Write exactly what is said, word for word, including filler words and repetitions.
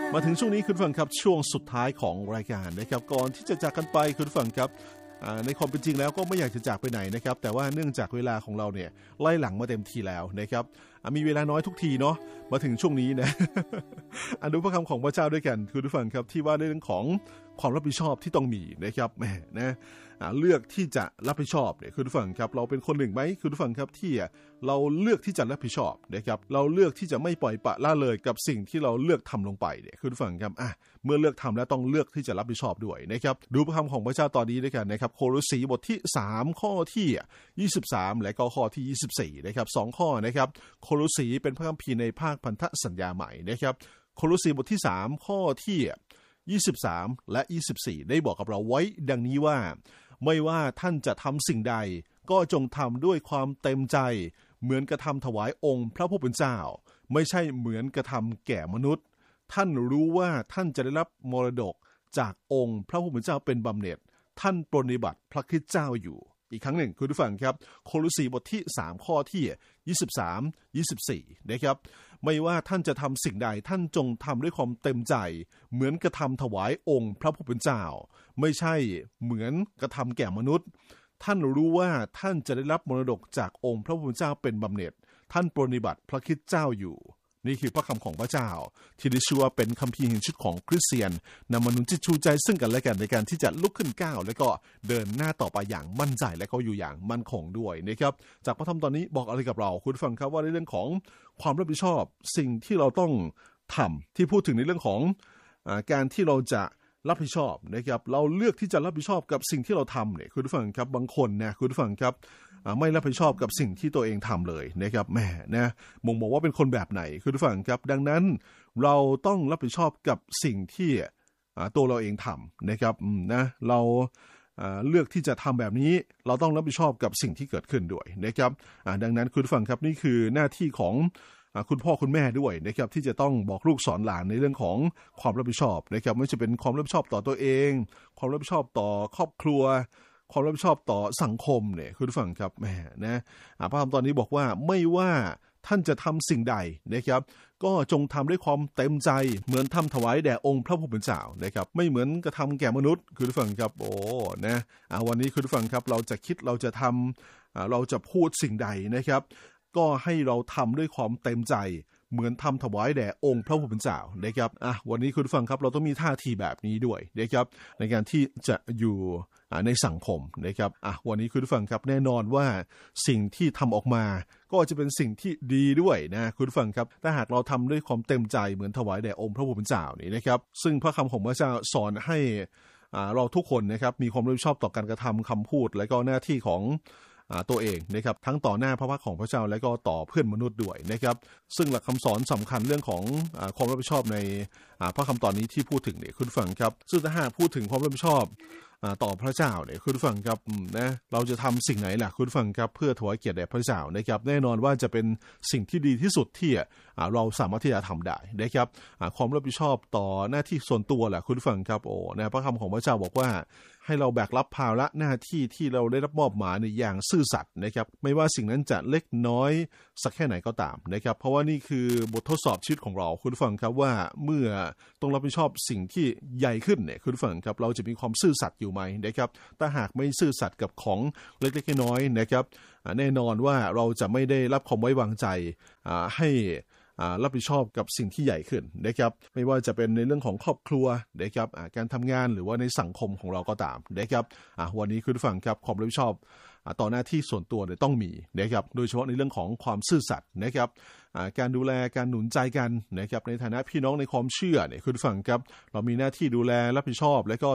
มาถึงช่วงนี้คุณฟังครับช่วงสุดท้ายของรายการนะครับก่อนที่จะจากกันไปคุณฟังครับในความเป็นจริงแล้วก็ไม่อยากจะจากไปไหนนะครับแต่ว่าเนื่องจากเวลาของเราเนี่ยไล่หลังมาเต็มทีแล้วนะครับมีเวลาน้อยทุกทีเนาะมาถึงช่วงนี้นะอันดูพระคำของพระเจ้าด้วยกันคุณผู้ฟังครับที่ว่าในเรื่องของความรับผิดชอบที่ต้องมีนะครับแหมนะเลือกที่จะรับผิดชอบเนี่ยคุณผู้ฟังครับเราเป็นคนหนึ่งไหมคุณผู้ฟังครับที่เราเลือกที่จะรับผิดชอบนะครับเราเลือกที่จะไม่ปล่อยปละละเลยกับสิ่งที่เราเลือกทำลงไปเนี่ยคุณผู้ฟังครับอ่ะเมื่อเลือกทำแล้วต้องเลือกที่จะรับผิดชอบด้วยนะครับดูพระคำของพระเจ้าตอนนี้ด้วยกันนะครับโคโลสีบทที่สามข้อที่ยี่สิบสามและก็ข้อที่ยี่สิบสี่นะครับสองข้อนะครับโคโลสีเป็นพระคัมภีร์ในภาคพันธสัญญาใหม่นะครับโคโลสีบทที่สามข้อที่ยี่สิบสามและยี่สิบสี่ได้บอกกับเราไว้ดังนี้ว่าไม่ว่าท่านจะทำสิ่งใดก็จงทำด้วยความเต็มใจเหมือนกระทำถวายองค์พระผู้เป็นเจ้าไม่ใช่เหมือนกระทำแก่มนุษย์ท่านรู้ว่าท่านจะได้รับมรดกจากองค์พระผู้เป็นเจ้าเป็นบำเหน็จท่านปรนนิบัติพระคริสต์เจ้าอยู่อีกครั้งหนึ่งคุณผู้ฟังครับโคโลสีบทที่สามข้อที่ยี่สิบสาม ยี่สิบสี่นะครับไม่ว่าท่านจะทำสิ่งใดท่านจงทำด้วยความเต็มใจเหมือนกระทำถวายองค์พระผู้เป็นเจ้าไม่ใช่เหมือนกระทำแก่มนุษย์ท่านรู้ว่าท่านจะได้รับมรดกจากองค์พระผู้เป็นเจ้าเป็นบำเหน็จท่านปรนนิบัติพระคริสต์เจ้าอยู่นี่คือพระคำของพระเจ้าที่ได้ชื่อว่าเป็นคัมภีร์แห่งชีวิตของคริสเตียนนำมาหนุนจิตชูใจซึ่งกันและกันในการที่จะลุกขึ้นก้าวและก็เดินหน้าต่อไปอย่างมั่นใจและก็อยู่อย่างมั่นคงด้วยนะครับจากพระธรรมตอนนี้บอกอะไรกับเราคุณฟังครับว่าในเรื่องของความรับผิดชอบสิ่งที่เราต้องทำที่พูดถึงในเรื่องของอ่าการที่เราจะรับผิดชอบนะครับเราเลือกที่จะรับผิดชอบกับสิ่งที่เราทำเนี่ยคุณผู้ฟังครับบางคนนะคุณผู้ฟังครับไม่รับผิดชอบกับสิ่งที่ตัวเองทำเลยนะครับแหมนะมองบอกว่าเป็นคนแบบไหนคุณผู้ฟังครับดังนั้นเราต้องรับผิดชอบกับสิ่งที่ตัวเราเองทำนะครับนะเราเลือกที่จะทำแบบนี้เราต้องรับผิดชอบกับสิ่งที่เกิดขึ้นด้วยนะครับดังนั้นคุณผู้ฟังครับนี่คือหน้าที่ของคุณพ่อคุณแม่ด้วยนะครับที่จะต้องบอกลูกสอนหลานในเรื่องของความรับผิดชอบนะครับไม่ว่าจะเป็นความรับผิดชอบต่อตัวเองความรับผิดชอบต่อครอบครัวความรับผิดชอบต่อสังคมเนี่ยคุณผู้ฟังครับแหมนะพระธรรมตอนนี้บอกว่าไม่ว่าท่านจะทำสิ่งใดนะครับก็จงทำด้วยความเต็มใจเหมือนทำถวายแด่องค์พระผู้เป็นเจ้านะครับไม่เหมือนกระทำแก่มนุษย์คุณผู้ฟังครับโอ้นะวันนี้คุณผู้ฟังครับเราจะคิดเราจะทำเราจะพูดสิ่งใดนะครับก็ให้เราทำด้วยความเต็มใจเหมือนทำถวายแด่องค์พระผู้เป็นเจ้านะครับอ่ะวันนี้คุณผู้ฟังครับเราต้องมีท่าทีแบบนี้ด้วยนะครับในการที่จะอยู่ในสังคมนะครับอ่ะวันนี้คุณผู้ฟังครับแน่นอนว่าสิ่งที่ทำออกมาก็จะเป็นสิ่งที่ดีด้วยนะคุณผู้ฟังครับถ้าหากเราทำด้วยความเต็มใจเหมือนถวายแด่องค์พระผู้เป็นเจ้านี่นะครับซึ่งพระคำของพระเจ้าสอนให้เราทุกคนนะครับมีความรับผิดชอบต่อการกระทำคำพูดและก็หน้าที่ของตัวเองนะครับทั้งต่อหน้าพระพักของพระเจ้าและก็ต่อเพื่อนมนุษย์ด้วยนะครับซึ่งหลักคำสอนสำคัญเรื่องของความรับผิดชอบในพระคำตอนนี้ที่พูดถึงเนี่ยคุณฟังครับซึ่งถ้าหากพูดถึงความรับผิดชอบต่อพระเจ้าเนี่ยคุณฟังครับนะเราจะทำสิ่งไหนล่ะคุณฟังครับเพื่อถวายเกียรติแด่พระเจ้านะครับแน่นอนว่าจะเป็นสิ่งที่ดีที่สุดที่เราสามารถที่จะทำได้นะครับความรับผิดชอบต่อหน้าที่ส่วนตัวแหละคุณฟังครับโอ้นะพระคำของพระเจ้าบอกว่าให้เราแบกรับภาระหน้าที่ที่เราได้รับมอบหมายในอย่างซื่อสัตย์นะครับไม่ว่าสิ่งนั้นจะเล็กน้อยสักแค่ไหนก็ตามนะครับเพราะว่านี่คือบททดสอบชีวิตของเราคุณฟังครับว่าเมื่อต้องรับผิดชอบสิ่งที่ใหญ่ขึ้นเนี่ยคุณฟังครับเราจะมีความซื่อสัตย์อยู่ไหมนะครับถ้าหากไม่ซื่อสัตย์กับของเล็กๆน้อยๆนะครับแน่นอนว่าเราจะไม่ได้รับความไว้วางใจให้รับผิดชอบกับสิ่งที่ใหญ่ขึ้นนะครับไม่ว่าจะเป็นในเรื่องของครอบครัวนะครับการทำงานหรือว่าในสังคมของเราก็ตามนะครับวันนี้คุณผู้ฟังครับความรับผิดชอบต่อหน้าที่ส่วนตัวเนี่ยต้องมีนะครับโดยเฉพาะในเรื่องของความซื่อสัตย์นะครับการดูแลการหนุนใจกันนะครับในฐานะพี่น้องในความเชื่อเนี่ยคุณผู้ฟังครับเรามีหน้าที่ดูแลรับผิดชอบและก็